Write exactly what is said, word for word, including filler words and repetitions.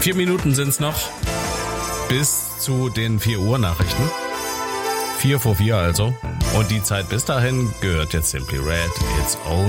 Vier Minuten sind's noch bis zu den vier Uhr Nachrichten. Vier vor vier also. Und die Zeit bis dahin gehört jetzt Simply Red. It's all